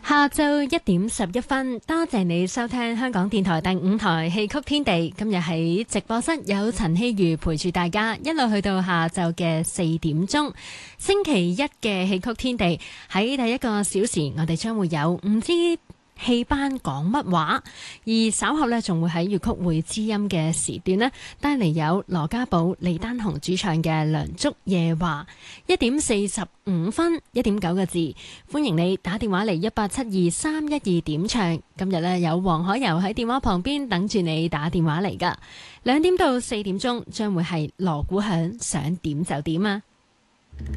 下晝1點11分，多謝你收聽香港電台第5台戲曲天地。今日喺直播室有陳希如陪住大家，一路去到下晝嘅4點鐘。星期一嘅戲曲天地喺第一個小時，我哋將會有唔知戲班講乜話，而稍後呢，仲會喺粵曲會知音嘅時段呢，帶嚟有羅家寶、李丹紅主唱嘅《梁祝夜話》。1點45分，1.9個字，歡迎你打電話嚟1872312點唱。今日呢，有黃海柔喺電話旁邊等住你打電話嚟㗎。2點到4點鐘將會係鑼鼓響，想點就點啊！